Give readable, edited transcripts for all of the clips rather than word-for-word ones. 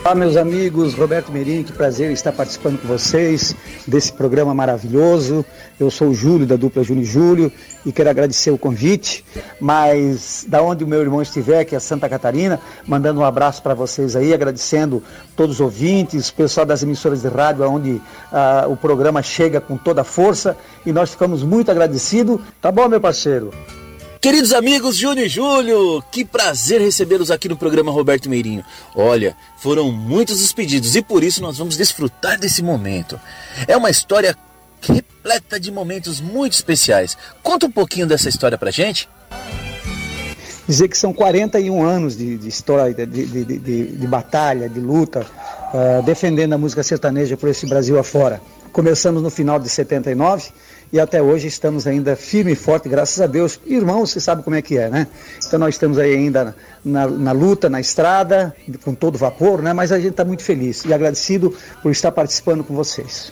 Olá, meus amigos, Roberto Meirinho, que prazer estar participando com vocês desse programa maravilhoso. Eu sou o Júlio, da dupla Júnior e Júlio, e quero agradecer o convite, mas da onde o meu irmão estiver, que é Santa Catarina, mandando um abraço para vocês aí, agradecendo todos os ouvintes, o pessoal das emissoras de rádio, onde o programa chega com toda a força, e nós ficamos muito agradecidos. Tá bom, meu parceiro? Queridos amigos Júnior e Júlio, que prazer recebê-los aqui no programa Roberto Meirinho. Olha, foram muitos os pedidos e por isso nós vamos desfrutar desse momento. É uma história repleta de momentos muito especiais. Conta um pouquinho dessa história pra gente. Dizer que são 41 anos de história, de batalha, de luta, defendendo a música sertaneja por esse Brasil afora. Começamos no final de 79 e até hoje estamos ainda firme e forte, graças a Deus. Irmãos, você sabe como é que é, né? Então nós estamos aí ainda na luta, na estrada, com todo vapor, né? Mas a gente está muito feliz e agradecido por estar participando com vocês.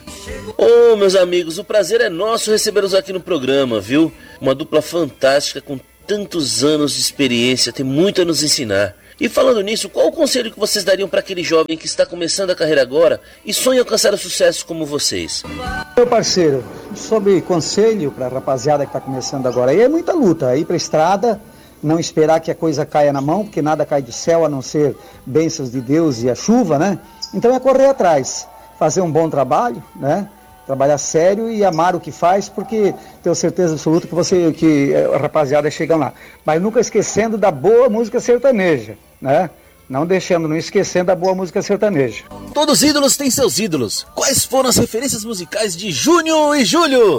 Ô, meus amigos, o prazer é nosso recebê-los aqui no programa, viu? Uma dupla fantástica com tantos anos de experiência, tem muito a nos ensinar. E falando nisso, qual o conselho que vocês dariam para aquele jovem que está começando a carreira agora e sonha alcançar o sucesso como vocês? Meu parceiro, sobre conselho para a rapaziada que está começando agora, aí é muita luta, ir para a estrada, não esperar que a coisa caia na mão, porque nada cai do céu a não ser bênçãos de Deus e a chuva, né? Então é correr atrás, fazer um bom trabalho, né? Trabalhar sério e amar o que faz, porque tenho certeza absoluta que a rapaziada chega lá. Mas nunca esquecendo da boa música sertaneja, né? Não esquecendo da boa música sertaneja. Todos os ídolos têm seus ídolos. Quais foram as referências musicais de Júnior e Júlio?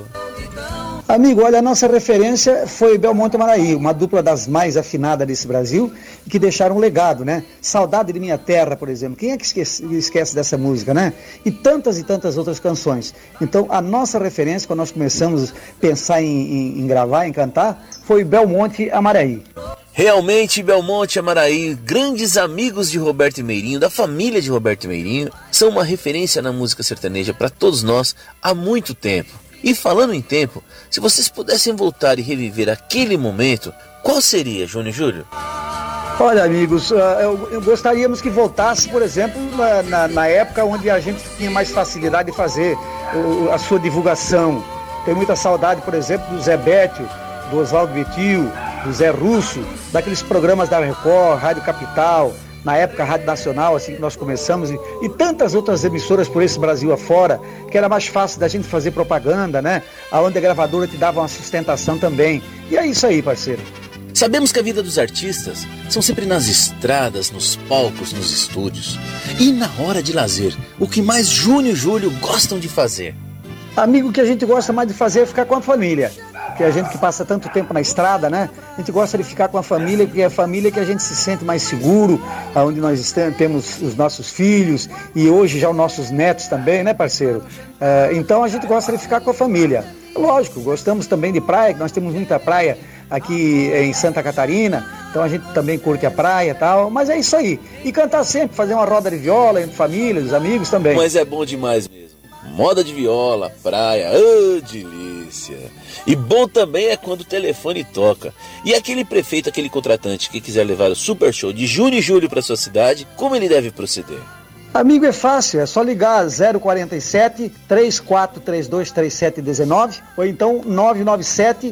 Amigo, olha, a nossa referência foi Belmonte e Maraí, uma dupla das mais afinadas desse Brasil, e que deixaram um legado, né? Saudade de Minha Terra, por exemplo. Quem é que esquece dessa música, né? E tantas outras canções. Então, a nossa referência, quando nós começamos a pensar em gravar, em cantar, foi Belmonte e Maraí. Realmente, Belmonte e Maraí, grandes amigos de Roberto Meirinho, da família de Roberto Meirinho, são uma referência na música sertaneja para todos nós há muito tempo. E falando em tempo, se vocês pudessem voltar e reviver aquele momento, qual seria, Júnior e Júlio? Olha, amigos, eu gostaríamos que voltasse, por exemplo, na época onde a gente tinha mais facilidade de fazer a sua divulgação. Tenho muita saudade, por exemplo, do Zé Bétio, do Oswaldo Betil, do Zé Russo, daqueles programas da Record, Rádio Capital, na época Rádio Nacional, assim que nós começamos, e tantas outras emissoras por esse Brasil afora, que era mais fácil da gente fazer propaganda, né? Aonde a gravadora te dava uma sustentação também. E é isso aí, parceiro. Sabemos que a vida dos artistas são sempre nas estradas, nos palcos, nos estúdios. E na hora de lazer, o que mais Júnior e Júlio gostam de fazer? Amigo, o que a gente gosta mais de fazer é ficar com a família. Porque a gente que passa tanto tempo na estrada, né? A gente gosta de ficar com a família, porque é a família que a gente se sente mais seguro, onde nós temos os nossos filhos e hoje já os nossos netos também, né, parceiro? Então a gente gosta de ficar com a família. Lógico, gostamos também de praia, que nós temos muita praia aqui em Santa Catarina, então a gente também curte a praia e tal, mas é isso aí. E cantar sempre, fazer uma roda de viola entre família, os amigos também. Mas é bom demais mesmo. Moda de viola, praia, delícia. E bom também é quando o telefone toca. E aquele prefeito, aquele contratante que quiser levar o super show de Júnior e Júlio para sua cidade, como ele deve proceder? Amigo, é fácil, é só ligar 047 3432 3719 ou então 997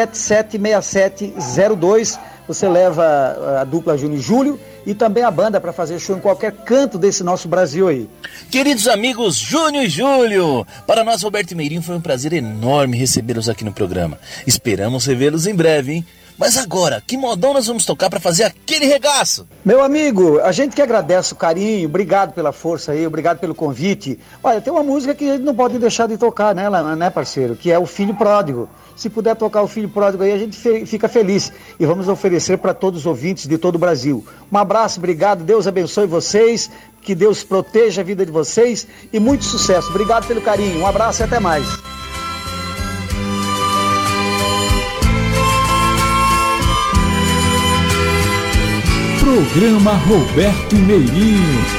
776702. Você leva a dupla Júnior e Júlio e também a banda para fazer show em qualquer canto desse nosso Brasil aí. Queridos amigos Júnior e Júlio, para nós Roberto Meirinho foi um prazer enorme recebê-los aqui no programa. Esperamos revê-los em breve, hein? Mas agora, que modão nós vamos tocar para fazer aquele regaço? Meu amigo, a gente que agradece o carinho, obrigado pela força aí, obrigado pelo convite. Olha, tem uma música que a gente não pode deixar de tocar, né, parceiro? Que é o Filho Pródigo. Se puder tocar o Filho Pródigo aí, a gente fica feliz. E vamos oferecer para todos os ouvintes de todo o Brasil. Um abraço, obrigado, Deus abençoe vocês, que Deus proteja a vida de vocês e muito sucesso. Obrigado pelo carinho, um abraço e até mais. Programa Roberto Meirinho.